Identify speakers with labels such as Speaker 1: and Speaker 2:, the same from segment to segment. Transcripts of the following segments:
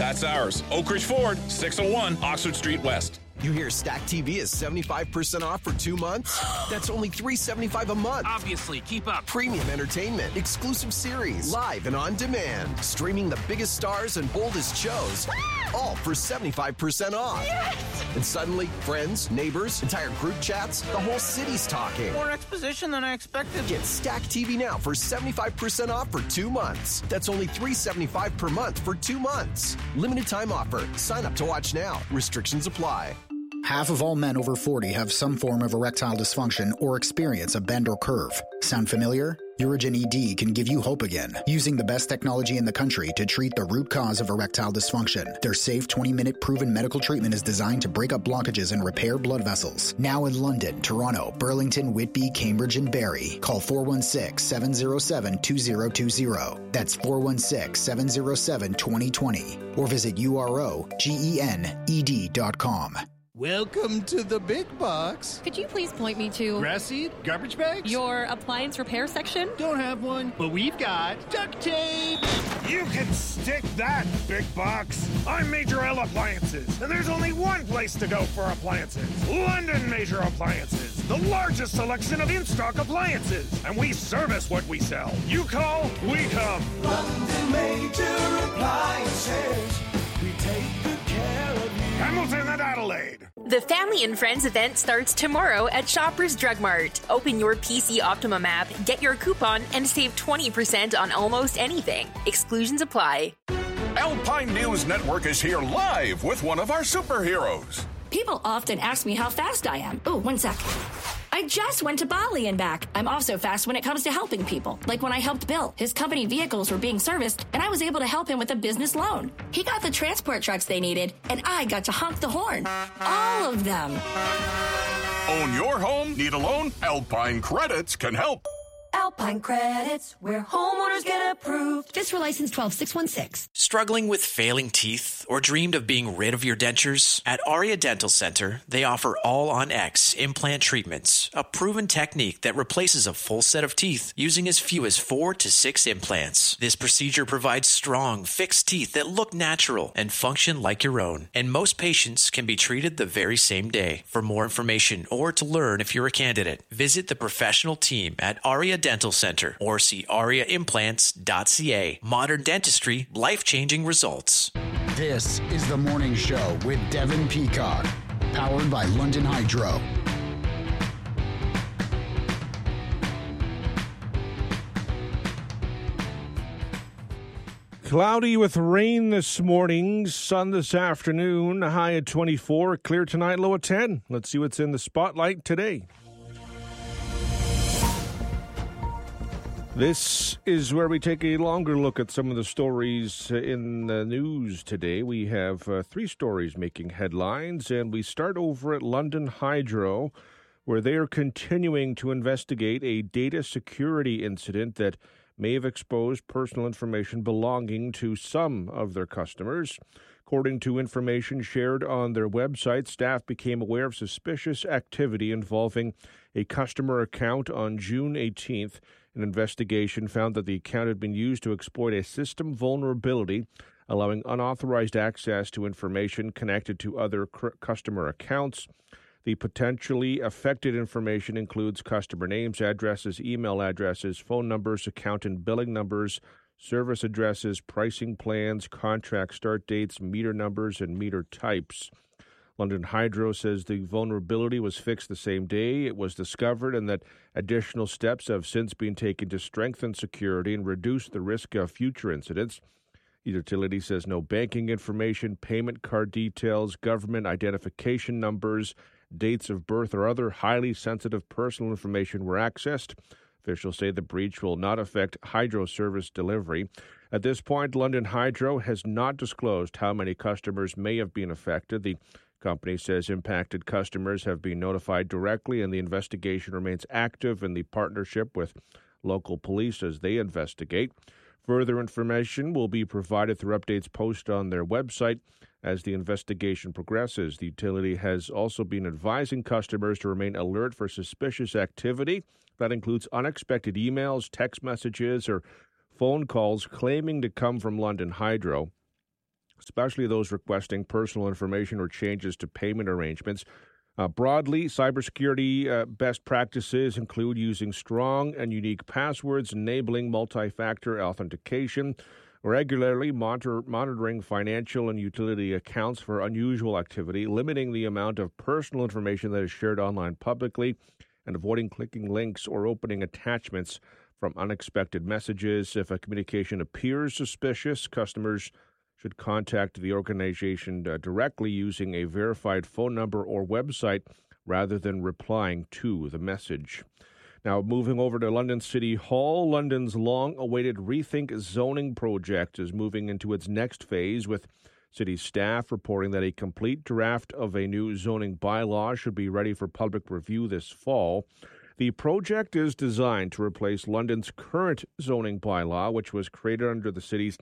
Speaker 1: That's ours. Oak Ridge Ford, 601 Oxford Street West.
Speaker 2: You hear Stack TV is 75% off for 2 months? That's only $375 a month.
Speaker 3: Obviously, keep up.
Speaker 2: Premium entertainment, exclusive series, live and on demand. Streaming the biggest stars and boldest shows, all for 75% off.
Speaker 4: Yes!
Speaker 2: And suddenly, friends, neighbors, entire group chats, the whole city's talking.
Speaker 3: More exposition than I expected.
Speaker 2: Get Stack TV now for 75% off for 2 months. That's only $375 per month for 2 months. Limited time offer. Sign up to watch now. Restrictions apply.
Speaker 5: Half of all men over 40 have some form of erectile dysfunction or experience a bend or curve. Sound familiar? Urigen ED can give you hope again, using the best technology in the country to treat the root cause of erectile dysfunction. Their safe 20-minute proven medical treatment is designed to break up blockages and repair blood vessels. Now in London, Toronto, Burlington, Whitby, Cambridge, and Barrie. Call 416-707-2020. That's 416-707-2020. Or visit UROGENED.com.
Speaker 6: Welcome to the big box.
Speaker 7: Could you please point me to...
Speaker 6: Grass seed? Garbage bags?
Speaker 7: Your appliance repair section?
Speaker 6: Don't have one, but we've got duct tape.
Speaker 8: You can stick that, big box. I'm Major L Appliances, and there's only one place to go for appliances. London Major Appliances, the largest selection of in-stock appliances. And we service what we sell. You call, we come.
Speaker 9: London Major Appliances. We take good care of you.
Speaker 8: Hamilton and Adelaide.
Speaker 10: The Family and Friends event starts tomorrow at Shoppers Drug Mart. Open your PC Optimum app, get your coupon, and save 20% on almost anything. Exclusions apply.
Speaker 11: Alpine News Network is here live with one of our superheroes.
Speaker 12: People often ask me how fast I am. Oh, 1 sec. I just went to Bali and back. I'm also fast when it comes to helping people. Like when I helped Bill. His company vehicles were being serviced, and I was able to help him with a business loan. He got the transport trucks they needed, and I got to honk the horn. All of them.
Speaker 11: Own your home? Need a loan? Alpine Credits can help.
Speaker 13: Alpine Credits, where homeowners get approved.
Speaker 12: FSRA license 12616.
Speaker 14: Struggling with failing teeth or dreamed of being rid of your dentures? At Aria Dental Center, they offer All-on-X implant treatments, a proven technique that replaces a full set of teeth using as few as 4 to 6 implants. This procedure provides strong, fixed teeth that look natural and function like your own. And most patients can be treated the very same day. For more information or to learn if you're a candidate, visit the professional team at Aria Dental Center or see ariaimplants.ca. Modern dentistry, life-changing results.
Speaker 5: This is The Morning Show with Devin Peacock, powered by London Hydro.
Speaker 15: Cloudy with rain this morning, sun this afternoon, high at 24, clear tonight, low at 10. Let's see what's in the spotlight today. This is where we take a longer look at some of the stories in the news today. We have 3 stories making headlines, and we start over at London Hydro, where they are continuing to investigate a data security incident that may have exposed personal information belonging to some of their customers. According to information shared on their website, staff became aware of suspicious activity involving a customer account on June 18th. An investigation found that the account had been used to exploit a system vulnerability, allowing unauthorized access to information connected to other customer accounts. The potentially affected information includes customer names, addresses, email addresses, phone numbers, account and billing numbers, service addresses, pricing plans, contract start dates, meter numbers, and meter types. London Hydro says the vulnerability was fixed the same day it was discovered and that additional steps have since been taken to strengthen security and reduce the risk of future incidents. The utility says no banking information, payment card details, government identification numbers, dates of birth, or other highly sensitive personal information were accessed. Officials say the breach will not affect hydro service delivery. At this point, London Hydro has not disclosed how many customers may have been affected. The company says impacted customers have been notified directly, and the investigation remains active in the partnership with local police as they investigate. Further information will be provided through updates posted on their website as the investigation progresses. The utility has also been advising customers to remain alert for suspicious activity. That includes unexpected emails, text messages, or phone calls claiming to come from London Hydro. especially those requesting personal information or changes to payment arrangements. Broadly, cybersecurity best practices include using strong and unique passwords, enabling multi-factor authentication, regularly monitoring financial and utility accounts for unusual activity, limiting the amount of personal information that is shared online publicly, and avoiding clicking links or opening attachments from unexpected messages. If a communication appears suspicious, customers should contact the organization directly using a verified phone number or website rather than replying to the message. Now, moving over to London City Hall, London's long-awaited Rethink Zoning project is moving into its next phase, with city staff reporting that a complete draft of a new zoning bylaw should be ready for public review this fall. The project is designed to replace London's current zoning bylaw, which was created under the city's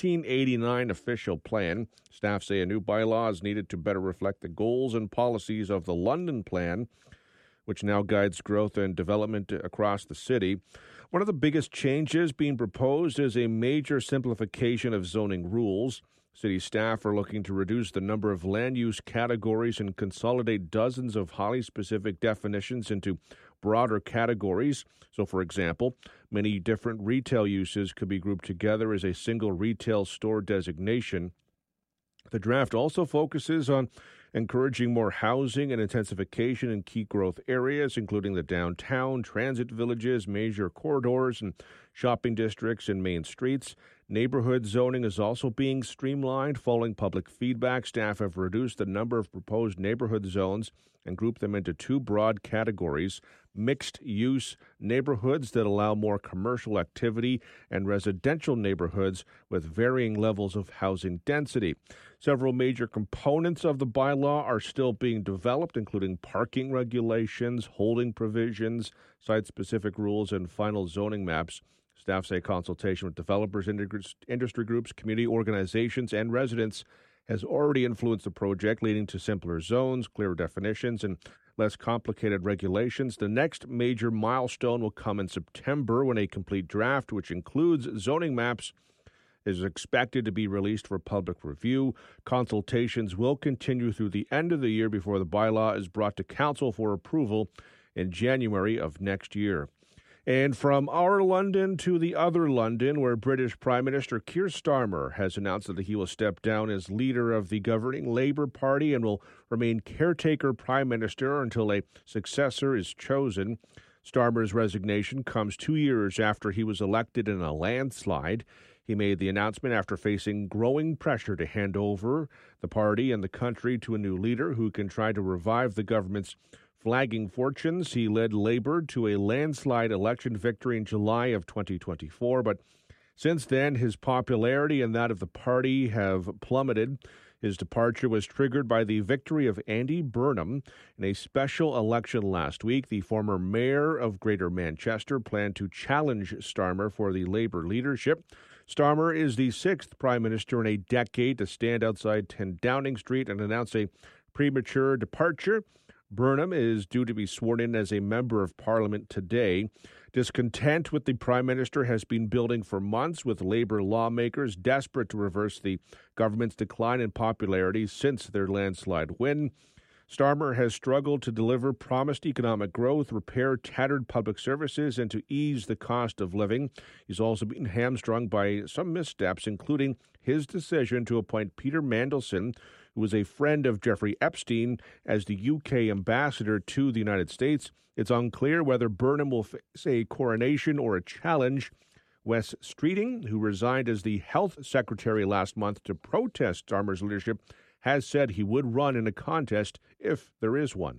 Speaker 15: 1989 official plan. Staff say a new bylaw is needed to better reflect the goals and policies of the London Plan, which now guides growth and development across the city. One of the biggest changes being proposed is a major simplification of zoning rules. City staff are looking to reduce the number of land use categories and consolidate dozens of highly specific definitions into broader categories. So, for example, many different retail uses could be grouped together as a single retail store designation. The draft also focuses on encouraging more housing and intensification in key growth areas, including the downtown, transit villages, major corridors, and shopping districts and main streets. Neighborhood zoning is also being streamlined. Following public feedback, staff have reduced the number of proposed neighborhood zones and grouped them into two broad categories: mixed-use neighborhoods that allow more commercial activity and residential neighborhoods with varying levels of housing density. Several major components of the bylaw are still being developed, including parking regulations, holding provisions, site-specific rules, and final zoning maps. Staff say consultation with developers, industry groups, community organizations, and residents has already influenced the project, leading to simpler zones, clearer definitions, and less complicated regulations. The next major milestone will come in September, when a complete draft, which includes zoning maps, is expected to be released for public review. Consultations will continue through the end of the year before the bylaw is brought to council for approval in January of next year. And from our London to the other London, where British Prime Minister Keir Starmer has announced that he will step down as leader of the governing Labour Party and will remain caretaker Prime Minister until a successor is chosen. Starmer's resignation comes 2 years after he was elected in a landslide. He made the announcement after facing growing pressure to hand over the party and the country to a new leader who can try to revive the government's flagging fortunes. He led Labour to a landslide election victory in July of 2024, but since then his popularity and that of the party have plummeted. His departure was triggered by the victory of Andy Burnham in a special election last week. The former mayor of Greater Manchester planned to challenge Starmer for the Labour leadership. Starmer is the sixth Prime Minister in a decade to stand outside 10 Downing Street and announce a premature departure. Burnham is due to be sworn in as a member of Parliament today. Discontent with the Prime Minister has been building for months, with Labour lawmakers desperate to reverse the government's decline in popularity since their landslide win. Starmer has struggled to deliver promised economic growth, repair tattered public services, and to ease the cost of living. He's also been hamstrung by some missteps, including his decision to appoint Peter Mandelson, who was a friend of Jeffrey Epstein, as the UK ambassador to the United States. It's unclear whether Burnham will face a coronation or a challenge. Wes Streeting, who resigned as the health secretary last month to protest Starmer's leadership, has said he would run in a contest if there is one.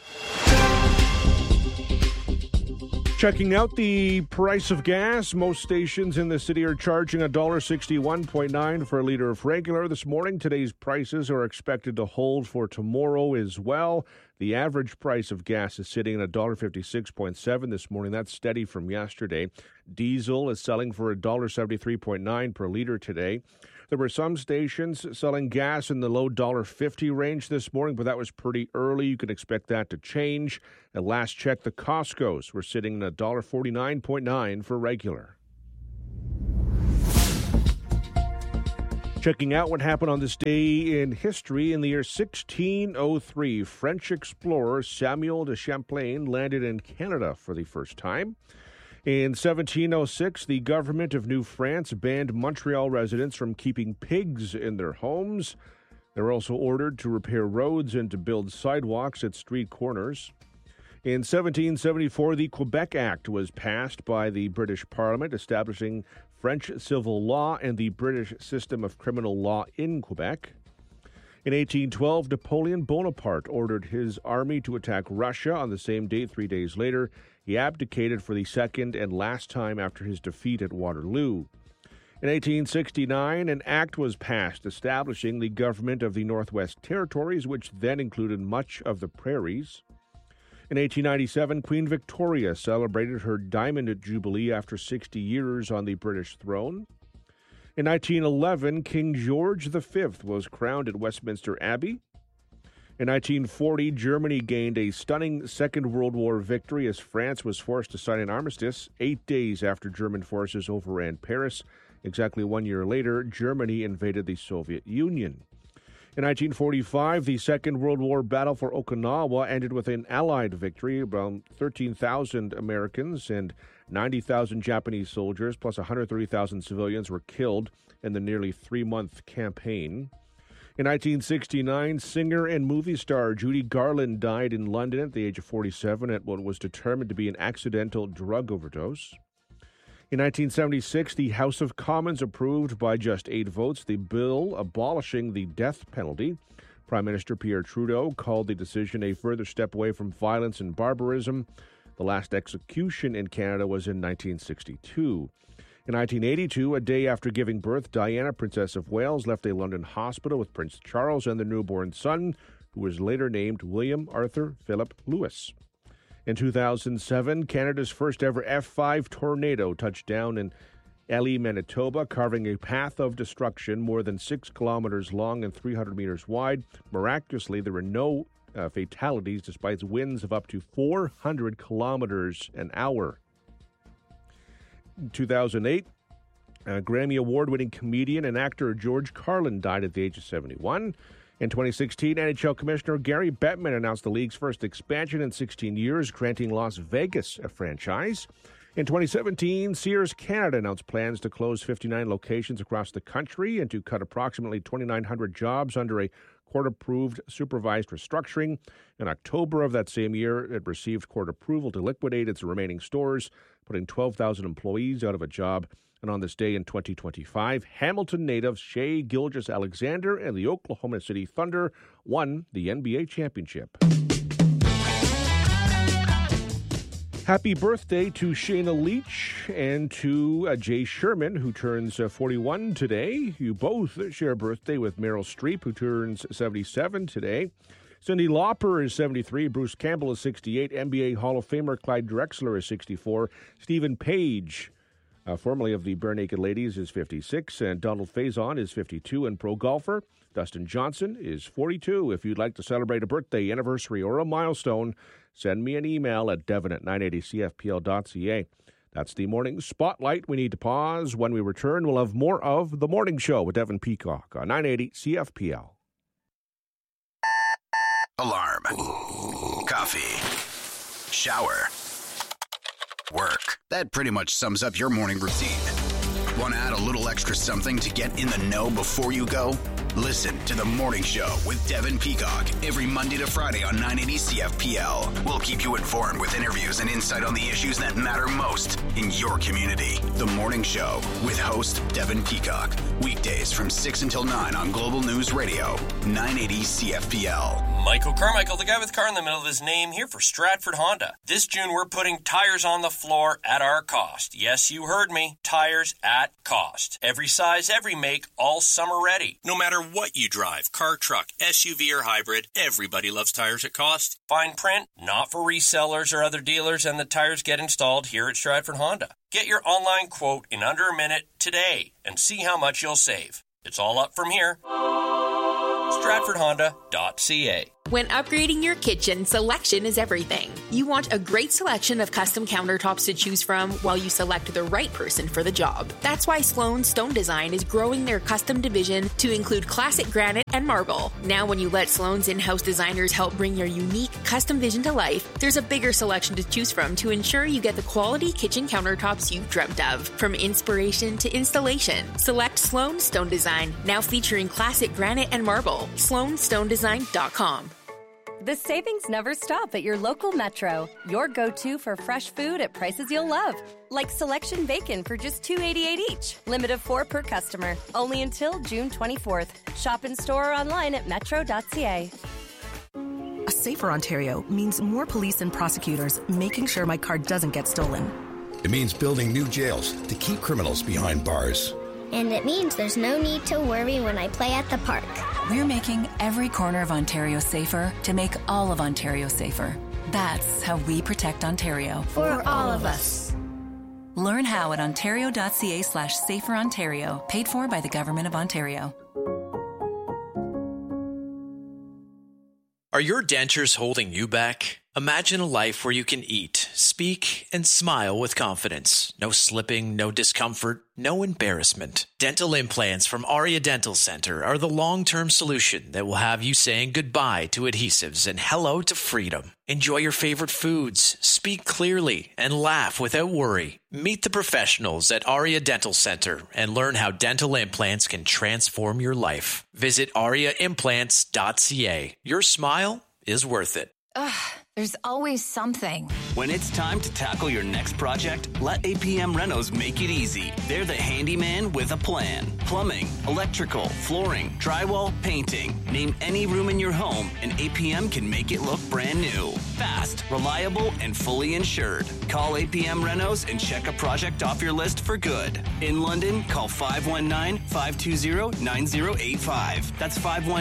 Speaker 15: Checking out the price of gas, most stations in the city are charging $1.61.9 for a liter of regular this morning. Today's prices are expected to hold for tomorrow as well. The average price of gas is sitting at $1.56.7 this morning. That's steady from yesterday. Diesel is selling for $1.73.9 per liter today. There were some stations selling gas in the low $1.50 range this morning, but that was pretty early. You can expect that to change. At last check, the Costco's were sitting at $1.49.9 for regular. Checking out what happened on this day in history. In the year 1603, French explorer Samuel de Champlain landed in Canada for the first time. In 1706, the government of New France banned Montreal residents from keeping pigs in their homes. They were also ordered to repair roads and to build sidewalks at street corners. In 1774, the Quebec Act was passed by the British Parliament, establishing French civil law and the British system of criminal law in Quebec. In 1812, Napoleon Bonaparte ordered his army to attack Russia. On the same date, 3 days later, he abdicated for the second and last time after his defeat at Waterloo. In 1869, an act was passed establishing the government of the Northwest Territories, which then included much of the prairies. In 1897, Queen Victoria celebrated her Diamond Jubilee after 60 years on the British throne. In 1911, King George V was crowned at Westminster Abbey. In 1940, Germany gained a stunning Second World War victory as France was forced to sign an armistice 8 days after German forces overran Paris. Exactly 1 year later, Germany invaded the Soviet Union. In 1945, the Second World War battle for Okinawa ended with an Allied victory. Around 13,000 Americans and 90,000 Japanese soldiers, plus 130,000 civilians, were killed in the nearly 3-month campaign. In 1969, singer and movie star Judy Garland died in London at the age of 47 at what was determined to be an accidental drug overdose. In 1976, the House of Commons approved by just 8 votes the bill abolishing the death penalty. Prime Minister Pierre Trudeau called the decision a further step away from violence and barbarism. The last execution in Canada was in 1962. In 1982, a day after giving birth, Diana, Princess of Wales, left a London hospital with Prince Charles and their newborn son, who was later named William Arthur Philip Lewis. In 2007, Canada's first ever F5 tornado touched down in Elie, Manitoba, carving a path of destruction more than 6 kilometers long and 300 meters wide. Miraculously, there were no fatalities despite winds of up to 400 kilometers an hour. In 2008, Grammy Award-winning comedian and actor George Carlin died at the age of 71. In 2016, NHL Commissioner Gary Bettman announced the league's first expansion in 16 years, granting Las Vegas a franchise. In 2017, Sears Canada announced plans to close 59 locations across the country and to cut approximately 2,900 jobs under a court-approved supervised restructuring. In October of that same year, it received court approval to liquidate its remaining stores, putting 12,000 employees out of a job. And on this day in 2025, Hamilton native Shai Gilgeous-Alexander and the Oklahoma City Thunder won the NBA championship. Happy birthday to Shayna Leach and to Jay Sherman, who turns 41 today. You both share a birthday with Meryl Streep, who turns 77 today. Cyndi Lauper is 73. Bruce Campbell is 68. NBA Hall of Famer Clyde Drexler is 64. Stephen Page, formerly of the Bare Naked Ladies, is 56, and Donald Faison is 52, and pro golfer Dustin Johnson is 42. If you'd like to celebrate a birthday, anniversary, or a milestone, send me an email at devon@980cfpl.ca. That's the Morning Spotlight. We need to pause. When we return, we'll have more of The Morning Show with Devon Peacock on 980 CFPL.
Speaker 4: Alarm. Coffee. Shower. Work. That pretty much sums up your morning routine. Want to add a little extra something to get in the know before you go? Listen to The Morning Show with Devon Peacock every Monday to Friday on 980 CFPL. We'll keep you informed with interviews and insight on the issues that matter most in your community. The Morning Show with host Devon Peacock. Weekdays from 6 until 9 on Global News Radio, 980 CFPL.
Speaker 16: Michael Carmichael, the guy with car in the middle of his name, here for Stratford Honda. This June, we're putting tires on the floor at our cost. Yes, you heard me. Tires at cost. Every size, every make, all summer ready. No matter what you drive, car, truck, SUV, or hybrid, everybody loves tires at cost. Fine print, not for resellers or other dealers, and the tires get installed here at Stratford Honda. Get your online quote in under a minute today and see how much you'll save. It's all up from here. StratfordHonda.ca.
Speaker 10: When upgrading your kitchen, selection is everything. You want a great selection of custom countertops to choose from while you select the right person for the job. That's why Sloan Stone Design is growing their custom division to include classic granite and marble. Now when you let Sloan's in-house designers help bring your unique custom vision to life, there's a bigger selection to choose from to ensure you get the quality kitchen countertops you've dreamt of. From inspiration to installation, select Sloan Stone Design, now featuring classic granite and marble. SloanStoneDesign.com.
Speaker 17: The savings never stop at your local Metro. Your go-to for fresh food at prices you'll love. Like selection bacon for just $2.88 each. Limit of 4 per customer. Only until June 24th. Shop in store or online at metro.ca.
Speaker 18: A safer Ontario means more police and prosecutors making sure my car doesn't get stolen.
Speaker 19: It means building new jails to keep criminals behind bars.
Speaker 20: And it means there's no need to worry when I play at the park.
Speaker 21: We're making every corner of Ontario safer to make all of Ontario safer. That's how we protect Ontario.
Speaker 20: For all of us.
Speaker 21: Learn how at ontario.ca/saferontario, paid for by the Government of Ontario.
Speaker 14: Are your dentures holding you back? Imagine a life where you can eat, speak, and smile with confidence. No slipping, no discomfort, no embarrassment. Dental implants from Aria Dental Center are the long-term solution that will have you saying goodbye to adhesives and hello to freedom. Enjoy your favorite foods, speak clearly, and laugh without worry. Meet the professionals at Aria Dental Center and learn how dental implants can transform your life. Visit ariaimplants.ca. Your smile is worth it.
Speaker 22: Ugh, there's always something.
Speaker 23: When it's time to tackle your next project, let APM Renos make it easy. They're the handyman with a plan. Plumbing, electrical, flooring, drywall, painting. Name any room in your home and APM can make it look brand new. Fast, reliable, and fully insured. Call APM Renos and check a project off your list for good. In London, call 519-520-9085. That's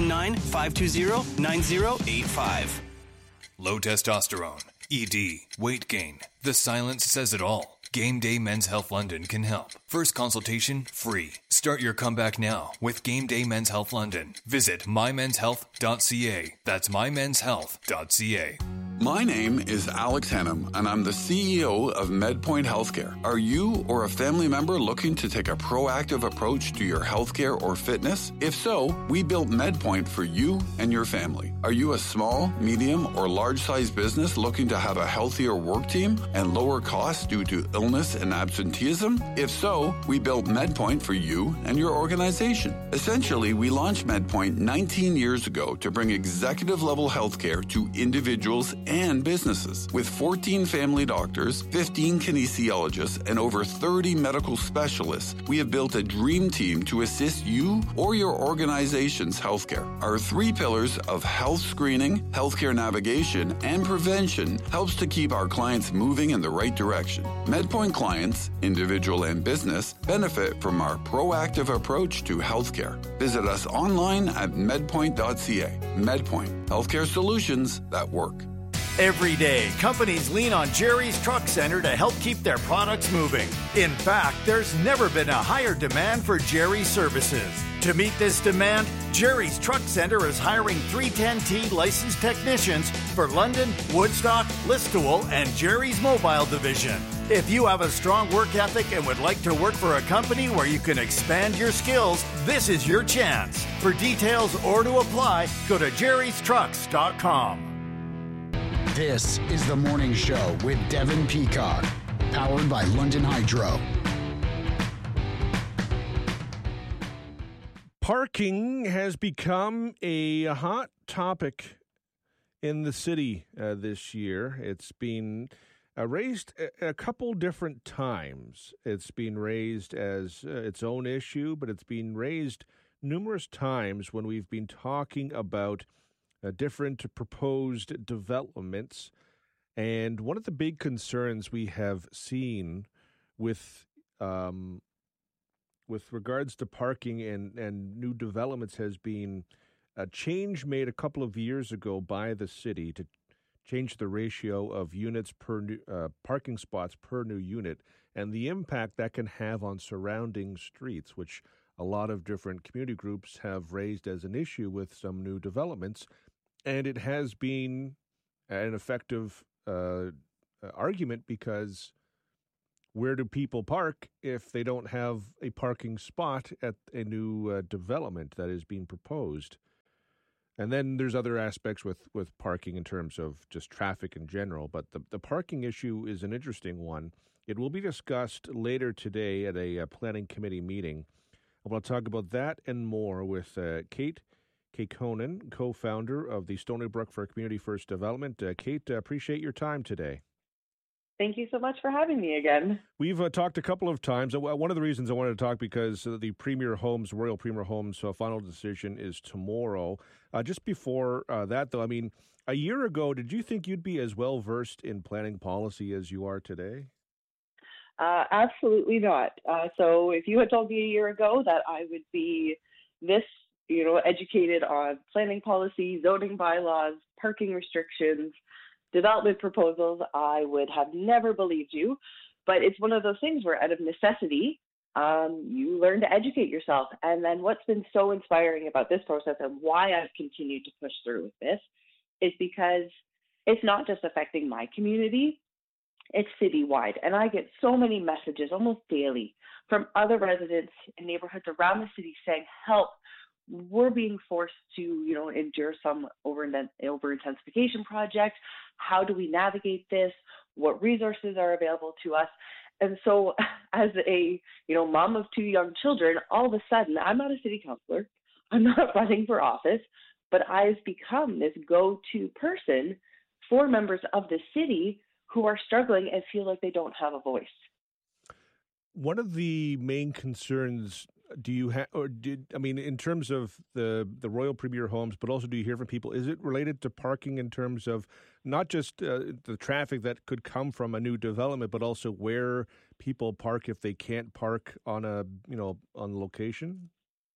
Speaker 23: 519-520-9085.
Speaker 24: Low testosterone, ED, weight gain. The silence says it all. Game Day Men's Health London can help. First consultation free. Start your comeback now with Game Day Men's Health London. Visit mymenshealth.ca. That's mymenshealth.ca.
Speaker 25: My name is Alex Hannum, and I'm the CEO of MedPoint Healthcare. Are you or a family member looking to take a proactive approach to your healthcare or fitness? If so, we built MedPoint for you and your family. Are you a small, medium, or large-sized business looking to have a healthier work team and lower costs due to illness and absenteeism? If so, we built MedPoint for you and your organization. Essentially, we launched MedPoint 19 years ago to bring executive-level healthcare to individuals and businesses. With 14 family doctors, 15 kinesiologists, and over 30 medical specialists, we have built a dream team to assist you or your organization's healthcare. Our 3 pillars of health screening, healthcare navigation, and prevention helps to keep our clients moving in the right direction. MedPoint clients, individual and business, benefit from our proactive approach to healthcare. Visit us online at medpoint.ca. MedPoint, healthcare solutions that work.
Speaker 26: Every day, companies lean on Jerry's Truck Center to help keep their products moving. In fact, there's never been a higher demand for Jerry's services. To meet this demand, Jerry's Truck Center is hiring 310T licensed technicians for London, Woodstock, Listowel, and Jerry's Mobile Division. If you have a strong work ethic and would like to work for a company where you can expand your skills, this is your chance. For details or to apply, go to jerrystrucks.com.
Speaker 5: This is The Morning Show with Devin Peacock, powered by London Hydro.
Speaker 15: Parking has become a hot topic in the city this year. It's been raised a couple different times. It's been raised as its own issue, but it's been raised numerous times when we've been talking about different proposed developments. And one of the big concerns we have seen with regards to parking and new developments has been a change made a couple of years ago by the city to change the ratio of units per new, parking spots per new unit, and the impact that can have on surrounding streets, which a lot of different community groups have raised as an issue with some new developments. And it has been an effective argument, because where do people park if they don't have a parking spot at a new development that is being proposed? And then there's other aspects with parking in terms of just traffic in general. But the parking issue is an interesting one. It will be discussed later today at a planning committee meeting. I want to talk about that and more with Kate Kekkonen, co-founder of the Stony Brook for Community First Development. Kate, appreciate your time today.
Speaker 1: Thank you so much for having me again.
Speaker 15: We've talked a couple of times. One of the reasons I wanted to talk, because the Royal Premier Homes final decision is tomorrow. Just before that, though, I mean, a year ago, did you think you'd be as well-versed in planning policy as you are today?
Speaker 1: Absolutely not. So if you had told me a year ago that I would be this, educated on planning policy, zoning bylaws, parking restrictions, development proposals, I would have never believed you. But it's one of those things where, out of necessity, you learn to educate yourself. And then what's been so inspiring about this process, and why I've continued to push through with this, is because it's not just affecting my community, it's citywide. And I get so many messages almost daily from other residents in neighborhoods around the city saying, help, we're being forced to, endure some over-intensification project. How do we navigate this? What resources are available to us? And so as a, mom of 2 young children, all of a sudden, I'm not a city councilor. I'm not running for office, but I've become this go-to person for members of the city who are struggling and feel like they don't have a voice.
Speaker 15: One of the main concerns in terms of the Royal Premier Homes, but also do you hear from people, is it related to parking in terms of not just the traffic that could come from a new development, but also where people park if they can't park on on location?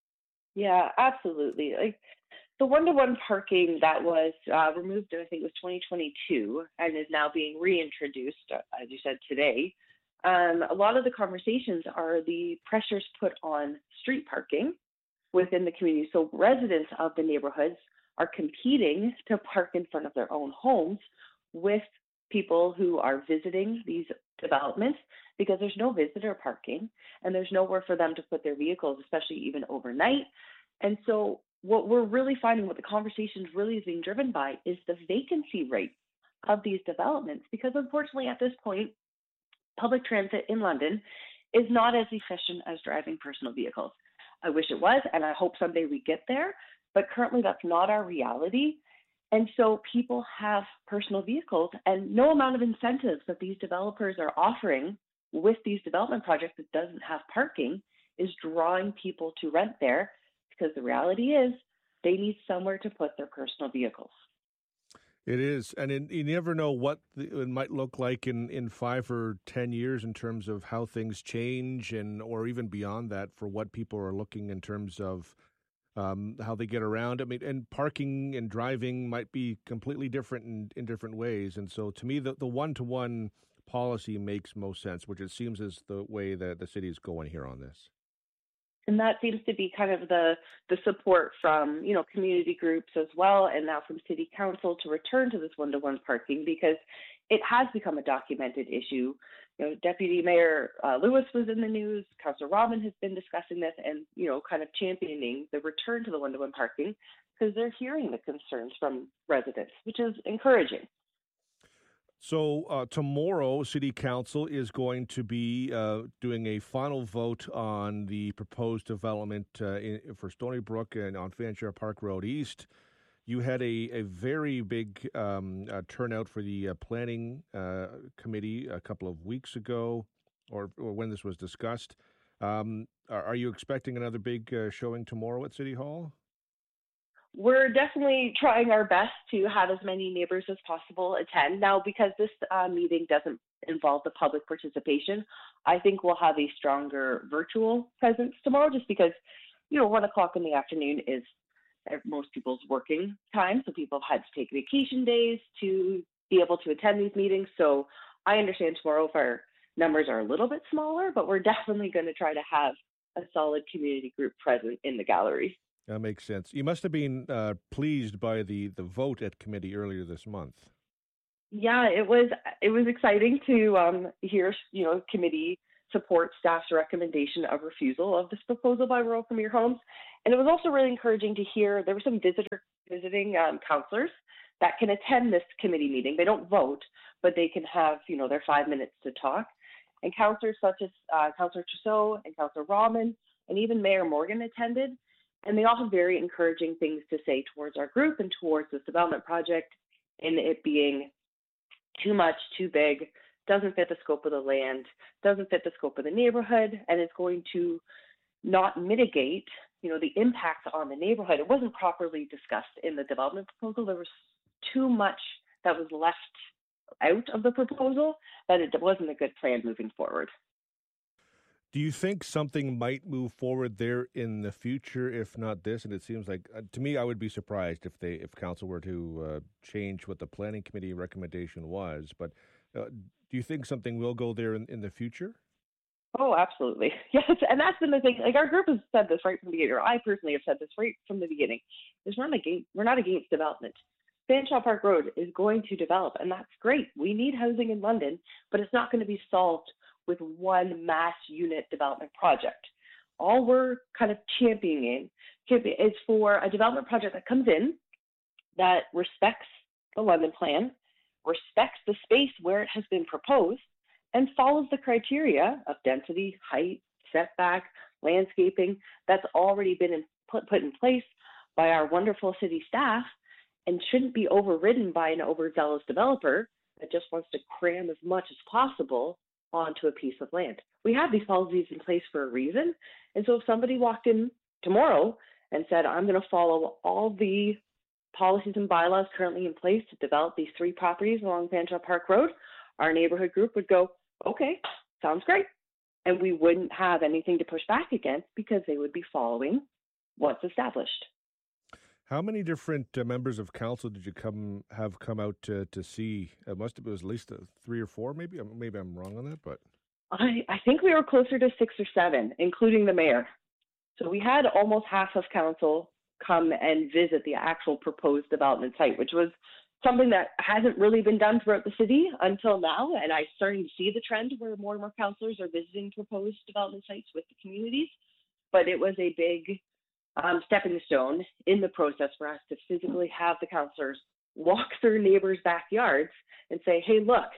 Speaker 15: Yeah,
Speaker 1: absolutely. Like the one-to-one parking that was removed, I think it was 2022, and is now being reintroduced, as you said, today. A lot of the conversations are the pressures put on street parking within the community. So residents of the neighborhoods are competing to park in front of their own homes with people who are visiting these developments, because there's no visitor parking and there's nowhere for them to put their vehicles, especially even overnight. And so what we're really finding, what the conversation really is being driven by, is the vacancy rate of these developments, because unfortunately at this point, public transit in London is not as efficient as driving personal vehicles. I wish it was, and I hope someday we get there, but currently that's not our reality. And so people have personal vehicles, and no amount of incentives that these developers are offering with these development projects that doesn't have parking is drawing people to rent there, because the reality is they need somewhere to put their personal vehicles.
Speaker 15: It is, and you never know what it might look like in 5 or 10 years in terms of how things change, or even beyond that, for what people are looking in terms of how they get around. I mean, and parking and driving might be completely different in different ways. And so, to me, the one-to-one policy makes most sense, which it seems is the way that the city is going here on this.
Speaker 1: And that seems to be kind of the support from, community groups as well, and now from city council, to return to this one-to-one parking, because it has become a documented issue. Deputy Mayor Lewis was in the news. Councillor Robin has been discussing this and, kind of championing the return to the one-to-one parking, because they're hearing the concerns from residents, which is encouraging.
Speaker 15: So tomorrow, City Council is going to be doing a final vote on the proposed development for Stony Brook and on Fanshawe Park Road East. You had a very big turnout for the planning committee a couple of weeks ago, or when this was discussed. Are you expecting another big showing tomorrow at City Hall?
Speaker 1: We're definitely trying our best to have as many neighbors as possible attend. Now, because this meeting doesn't involve the public participation, I think we'll have a stronger virtual presence tomorrow, just because, 1 o'clock in the afternoon is most people's working time. So people have had to take vacation days to be able to attend these meetings. So I understand tomorrow if our numbers are a little bit smaller, but we're definitely going to try to have a solid community group present in the gallery.
Speaker 15: That makes sense. You must have been pleased by the vote at committee earlier this month.
Speaker 1: Yeah, it was exciting to hear, committee support staff's recommendation of refusal of this proposal by Rural Premier Homes. And it was also really encouraging to hear there were some visiting counselors that can attend this committee meeting. They don't vote, but they can have, their 5 minutes to talk. And counselors such as Councillor Trousseau and Councillor Rahman and even Mayor Morgan attended. And they all have very encouraging things to say towards our group and towards this development project, and it being too much, too big, doesn't fit the scope of the land, doesn't fit the scope of the neighborhood, and it's going to not mitigate, the impacts on the neighborhood. It wasn't properly discussed in the development proposal. There was too much that was left out of the proposal that it wasn't a good plan moving forward.
Speaker 15: Do you think something might move forward there in the future, if not this? And it seems like, to me, I would be surprised if council were to change what the planning committee recommendation was. But do you think something will go there in the future?
Speaker 1: Oh, absolutely. Yes, and that's been the thing. Like, our group has said this right from the beginning, or I personally have said this right from the beginning. We're not against development. Fanshawe Park Road is going to develop, and that's great. We need housing in London, but it's not going to be solved with one mass unit development project. All we're kind of championing is for a development project that comes in, that respects the London plan, respects the space where it has been proposed, and follows the criteria of density, height, setback, landscaping that's already been put in place by our wonderful city staff, and shouldn't be overridden by an overzealous developer that just wants to cram as much as possible onto a piece of land. We have these policies in place for a reason. And so if somebody walked in tomorrow and said, I'm going to follow all the policies and bylaws currently in place to develop these 3 properties along Fanshawe Park Road, our neighborhood group would go, okay, sounds great. And we wouldn't have anything to push back against because they would be following what's established.
Speaker 15: How many different members of council did you have come out to see? It must have been at least 3 or 4, maybe. Maybe I'm wrong on that, but
Speaker 1: I think we were closer to 6 or 7, including the mayor. So we had almost half of council come and visit the actual proposed development site, which was something that hasn't really been done throughout the city until now. And I'm starting to see the trend where more and more councillors are visiting proposed development sites with the communities. But it was a big stepping stone in the process for us to physically have the councillors walk through neighbors' backyards and say, hey, look,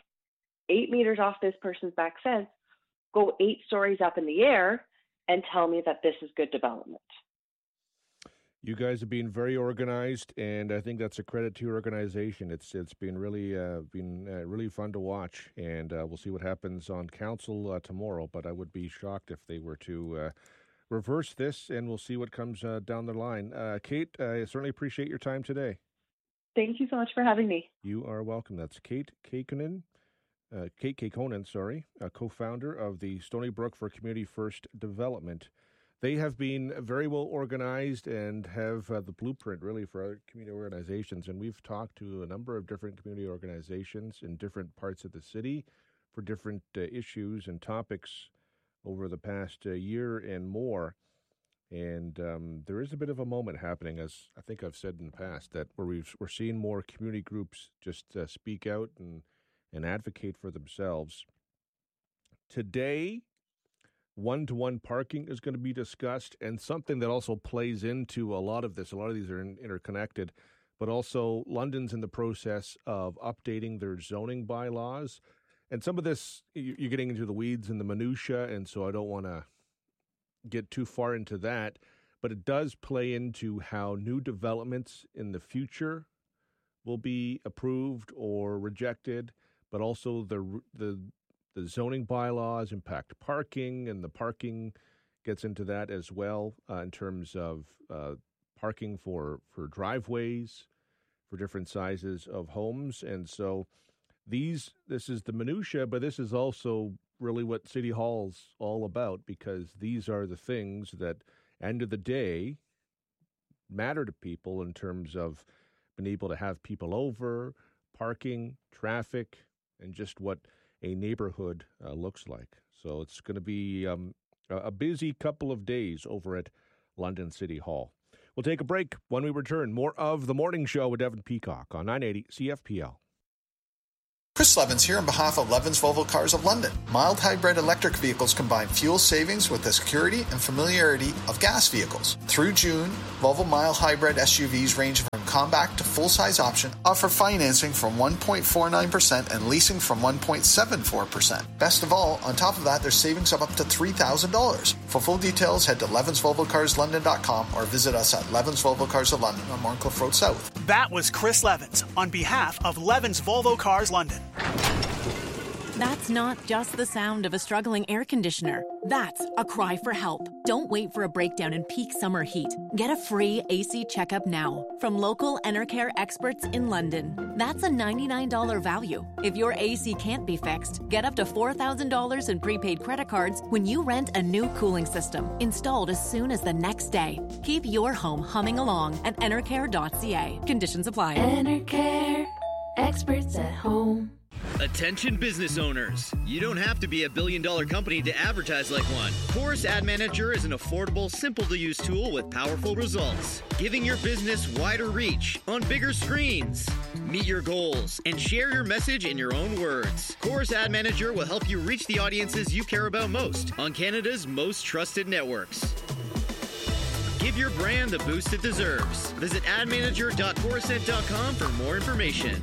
Speaker 1: 8 meters off this person's back fence, go 8 stories up in the air and tell me that this is good development.
Speaker 15: You guys have been very organized, and I think that's a credit to your organization. It's been really fun to watch, and we'll see what happens on council tomorrow. But I would be shocked if they were to reverse this, and we'll see what comes down the line. Kate, I certainly appreciate your time today.
Speaker 1: Thank you so much for having me.
Speaker 15: You are welcome. That's Kate Kekkonen, co-founder of the Stony Brook for Community First Development. They have been very well organized and have the blueprint really for other community organizations. And we've talked to a number of different community organizations in different parts of the city for different issues and topics over the past year and more. And there is a bit of a moment happening, as I think I've said in the past, that where we're seeing more community groups just speak out and advocate for themselves. Today, one-to-one parking is going to be discussed, and something that also plays into a lot of this. A lot of these are interconnected, but also London's in the process of updating their zoning bylaws. And some of this, you're getting into the weeds and the minutia, and so I don't want to get too far into that. But it does play into how new developments in the future will be approved or rejected, but also the zoning bylaws impact parking, and the parking gets into that as well in terms of parking for driveways, for different sizes of homes. And so this is the minutia, but this is also really what City Hall's all about, because these are the things that, end of the day, matter to people in terms of being able to have people over, parking, traffic, and just what a neighborhood looks like. So it's going to be a busy couple of days over at London City Hall. We'll take a break. When we return, more of The Morning Show with Devin Peacock on 980 CFPL.
Speaker 2: Chris Levins here on behalf of Levins Volvo Cars of London. Mild hybrid electric vehicles combine fuel savings with the security and familiarity of gas vehicles. Through June, Volvo mild hybrid SUVs range from compact to full-size option offer financing from 1.49% and leasing from 1.74%. Best of all, on top of that, there's savings of up to $3,000. For full details, head to levinsvolvocarslondon.com or visit us at Levins Volvo Cars of London on Morncliffe Road South.
Speaker 3: That was Chris Levins on behalf of Levins Volvo Cars London.
Speaker 6: That's not just the sound of a struggling air conditioner. That's a cry for help. Don't wait for a breakdown in peak summer heat. Get a free AC checkup now from local Enercare experts in London. That's a $99 value. If your AC can't be fixed, get up to $4,000 in prepaid credit cards when you rent a new cooling system, installed as soon as the next day. Keep your home humming along at enercare.ca. Conditions apply.
Speaker 7: Enercare, experts at home.
Speaker 8: Attention business owners. You don't have to be a billion-dollar company to advertise like one. Chorus Ad Manager is an affordable, simple-to-use tool with powerful results, giving your business wider reach on bigger screens. Meet your goals and share your message in your own words. Chorus Ad Manager will help you reach the audiences you care about most on Canada's most trusted networks. Give your brand the boost it deserves. Visit admanager.chorusnet.com for more information.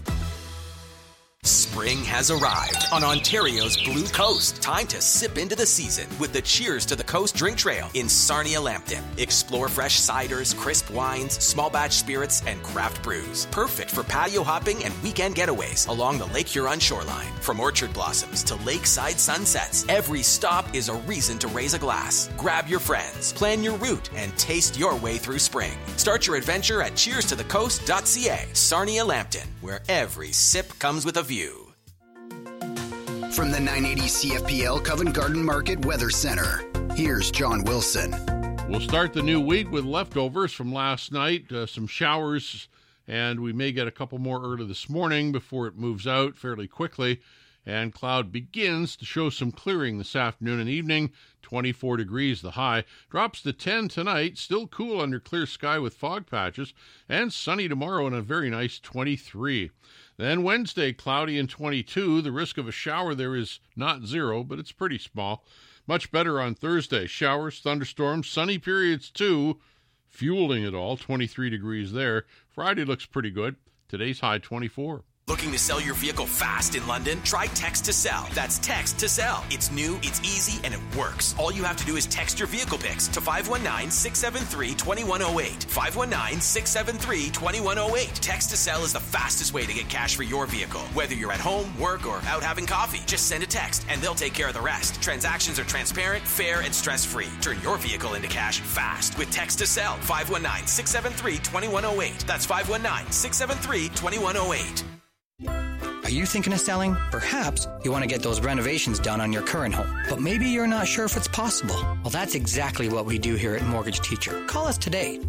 Speaker 9: Spring has arrived on Ontario's Blue Coast. Time to sip into the season with the Cheers to the Coast drink trail in Sarnia-Lambton. Explore fresh ciders, crisp wines, small batch spirits, and craft brews. Perfect for patio hopping and weekend getaways along the Lake Huron shoreline. From orchard blossoms to lakeside sunsets, every stop is a reason to raise a glass. Grab your friends, plan your route, and taste your way through spring. Start your adventure at cheerstothecoast.ca. Sarnia-Lambton, where every sip comes with a view.
Speaker 5: From the 980 CFPL Covent Garden Market Weather Center, here's John Wilson.
Speaker 27: We'll start the new week with leftovers from last night, some showers, and we may get a couple more early this morning before it moves out fairly quickly. And cloud begins to show some clearing this afternoon and evening. 24 degrees the high. Drops to 10 tonight. Still cool under clear sky with fog patches. And sunny tomorrow and a very nice 23. Then Wednesday, cloudy and 22. The risk of a shower there is not zero, but it's pretty small. Much better on Thursday. Showers, thunderstorms, sunny periods too. Fueling it all. 23 degrees there. Friday looks pretty good. Today's high 24.
Speaker 9: Looking to sell your vehicle fast in London? Try Text to Sell. That's Text to Sell. It's new, it's easy, and it works. All you have to do is text your vehicle pics to 519-673-2108. 519-673-2108. Text to Sell is the fastest way to get cash for your vehicle. Whether you're at home, work, or out having coffee, just send a text and they'll take care of the rest. Transactions are transparent, fair, and stress-free. Turn your vehicle into cash fast with Text to Sell. 519-673-2108. That's 519-673-2108.
Speaker 28: Are you thinking of selling? Perhaps you want to get those renovations done on your current home, but maybe you're not sure if it's possible. Well, that's exactly what we do here at Mortgage Teacher. Call us today,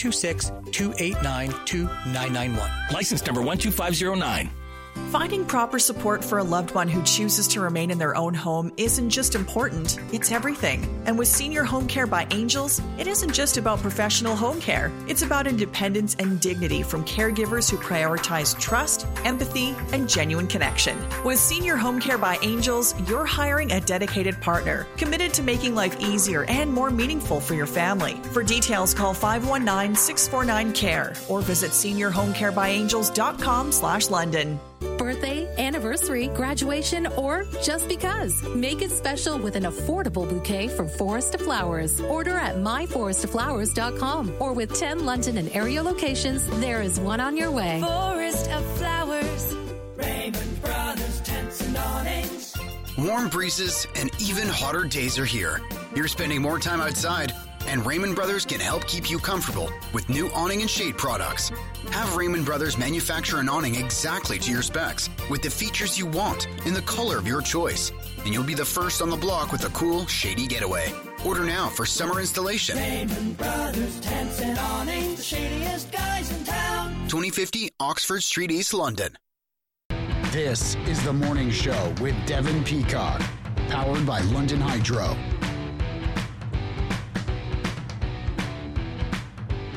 Speaker 28: 226-289-2991.
Speaker 29: License number 12509.
Speaker 30: Finding proper support for a loved one who chooses to remain in their own home isn't just important, it's everything. And with Senior Home Care by Angels, it isn't just about professional home care. It's about independence and dignity from caregivers who prioritize trust, empathy, and genuine connection. With Senior Home Care by Angels, you're hiring a dedicated partner, committed to making life easier and more meaningful for your family. For details, call 519-649-CARE or visit seniorhomecarebyangels.com/London.
Speaker 31: Birthday, anniversary, graduation, or just because. Make it special with an affordable bouquet from Forest of Flowers. Order at myforestoflowers.com or with 10 London and area locations, there is one on your way.
Speaker 13: Forest of Flowers, Raymond Brothers Tents and Awnings.
Speaker 5: Warm breezes and even hotter days are here. You're spending more time outside, and Raymond Brothers can help keep you comfortable with new awning and shade products. Have Raymond Brothers manufacture an awning exactly to your specs with the features you want in the color of your choice. And you'll be the first on the block with a cool, shady getaway. Order now for summer installation.
Speaker 13: Raymond Brothers Tents and Awnings, the shadiest guys in town.
Speaker 5: 2050 Oxford Street, East London. This is The Morning Show with Devin Peacock, powered by London Hydro.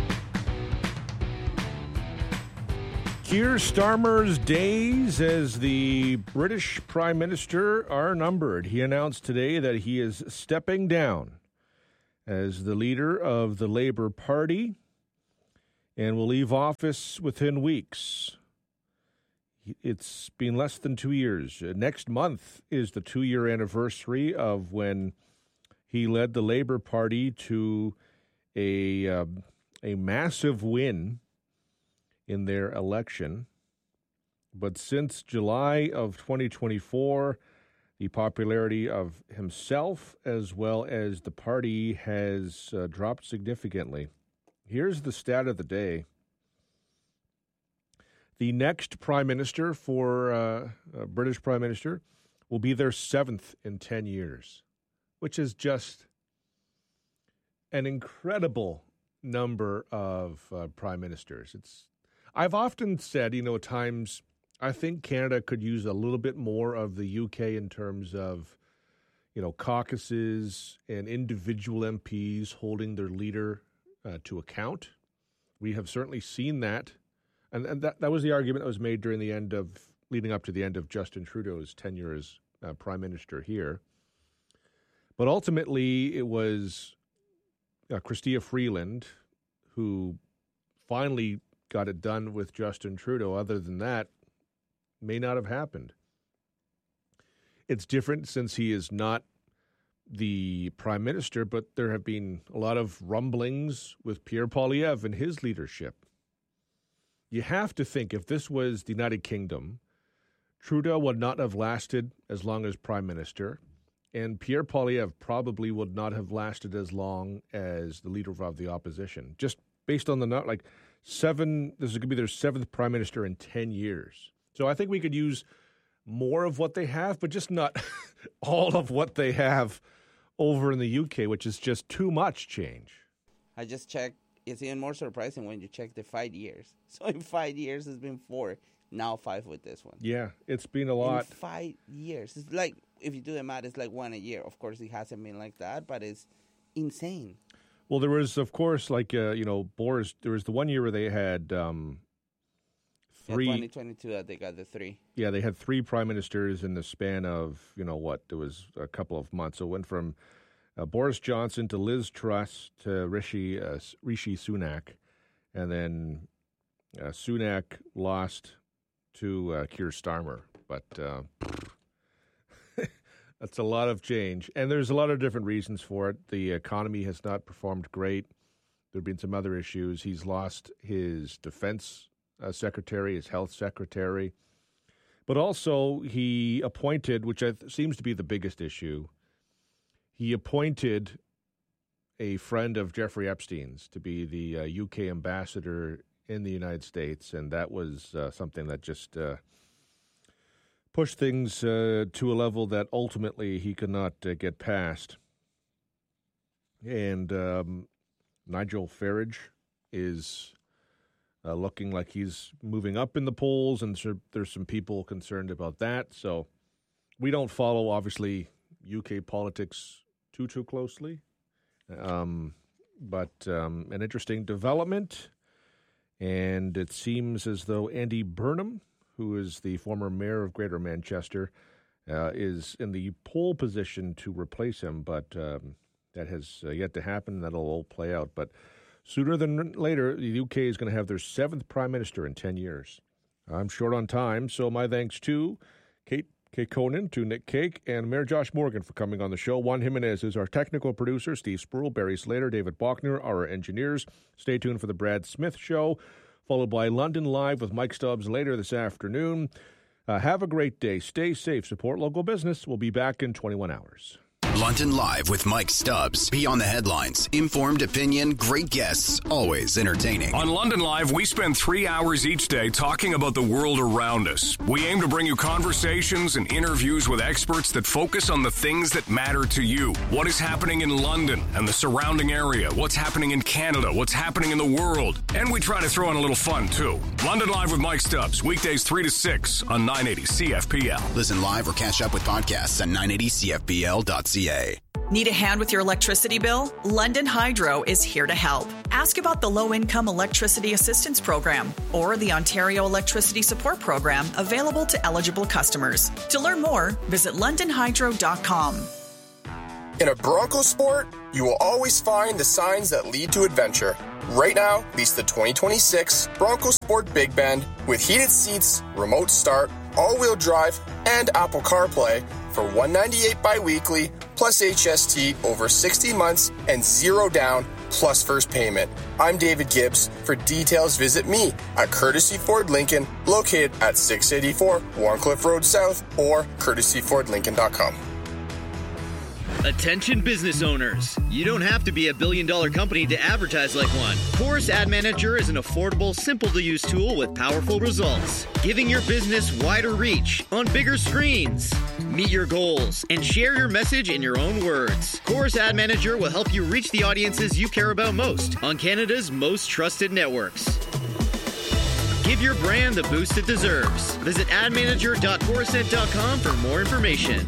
Speaker 15: Keir Starmer's days as the British Prime Minister are numbered. He announced today that he is stepping down as the leader of the Labour Party and will leave office within weeks. It's been less than 2 years. Next month is the 2-year anniversary of when he led the Labour Party to a massive win in their election. But since July of 2024, the popularity of himself as well as the party has dropped significantly. Here's the stat of the day. The next prime minister for British prime minister will be their 7th in 10 years, which is just an incredible number of prime ministers. I've often said, at times I think Canada could use a little bit more of the UK in terms of, caucuses and individual MPs holding their leader to account. We have certainly seen that. And that was the argument that was made leading up to the end of Justin Trudeau's tenure as prime minister here. But ultimately, it was Chrystia Freeland who finally got it done with Justin Trudeau. Other than that, may not have happened. It's different since he is not the prime minister, but there have been a lot of rumblings with Pierre Poilievre and his leadership. You have to think if this was the United Kingdom, Trudeau would not have lasted as long as prime minister, and Pierre Poilievre probably would not have lasted as long as the leader of the opposition. Just based on this is going to be their 7th prime minister in 10 years. So I think we could use more of what they have, but just not all of what they have over in the UK, which is just too much change.
Speaker 4: I just checked. It's even more surprising when you check the 5 years. So in 5 years, it's been 4. Now 5 with this one.
Speaker 15: Yeah, it's been a lot.
Speaker 4: In 5 years. It's like, if you do the math, it's like 1 a year. Of course, it hasn't been like that, but it's insane.
Speaker 15: Well, there was, of course, Boris, there was the 1 year where they had 3.
Speaker 4: 2022, they got the 3.
Speaker 15: Yeah, they had 3 prime ministers in the span of, there was a couple of months. So it went from Boris Johnson to Liz Truss to Rishi Sunak, and then Sunak lost to Keir Starmer. But that's a lot of change, and there's a lot of different reasons for it. The economy has not performed great. There have been some other issues. He's lost his defense secretary, his health secretary, but also he appointed, which seems to be the biggest issue, he appointed a friend of Jeffrey Epstein's to be the UK ambassador in the United States, and that was something that just pushed things to a level that ultimately he could not get past. And Nigel Farage is looking like he's moving up in the polls, and there's some people concerned about that. So we don't follow, obviously, UK politics too closely, but an interesting development, and it seems as though Andy Burnham, who is the former mayor of Greater Manchester, is in the pole position to replace him, but that has yet to happen. That'll all play out, but sooner than later, the UK is going to have their 7th prime minister in 10 years. I'm short on time, so my thanks to Kate Conan, to Nick Cake, and Mayor Josh Morgan for coming on the show. Juan Jimenez is our technical producer. Steve Spruill, Barry Slater, David Bachner are our engineers. Stay tuned for the Brad Smith Show, followed by London Live with Mike Stubbs later this afternoon. Have a great day. Stay safe. Support local business. We'll be back in 21 hours.
Speaker 10: London Live with Mike Stubbs. Beyond the headlines. Informed opinion, great guests, always entertaining.
Speaker 11: On London Live, we spend 3 hours each day talking about the world around us. We aim to bring you conversations and interviews with experts that focus on the things that matter to you. What is happening in London and the surrounding area? What's happening in Canada? What's happening in the world? And we try to throw in a little fun, too. London Live with Mike Stubbs. Weekdays 3 to 6 on 980 CFPL.
Speaker 10: Listen live or catch up with podcasts at 980CFPL.ca.
Speaker 30: Need a hand with your electricity bill? London Hydro is here to help. Ask about the Low-Income Electricity Assistance Program or the Ontario Electricity Support Program available to eligible customers. To learn more, visit londonhydro.com.
Speaker 12: In a Bronco sport, you will always find the signs that lead to adventure. Right now, lease the 2026 Bronco Sport Big Bend with heated seats, remote start, all-wheel drive, and Apple CarPlay for $198 bi-weekly plus HST over 60 months and zero down plus first payment. I'm David Gibbs. For details, visit me at Courtesy Ford Lincoln, located at 684 Warncliffe Road South or courtesyfordlincoln.com.
Speaker 8: Attention business owners. You don't have to be a billion-dollar company to advertise like one. Chorus Ad Manager is an affordable, simple-to-use tool with powerful results, giving your business wider reach on bigger screens. Meet your goals and share your message in your own words. Chorus Ad Manager will help you reach the audiences you care about most on Canada's most trusted networks. Give your brand the boost it deserves. Visit admanager.chorused.com for more information.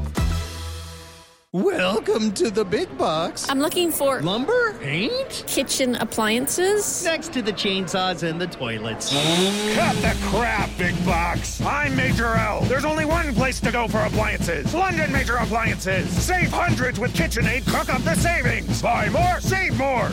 Speaker 14: Welcome to the big box.
Speaker 16: I'm looking for
Speaker 14: lumber, paint,
Speaker 16: kitchen appliances.
Speaker 14: Next to the chainsaws and the toilets.
Speaker 17: Cut the crap, big box. I'm Major L. There's only one place to go for appliances. London Major Appliances. Save hundreds with KitchenAid. Cook up the savings. Buy more, save more.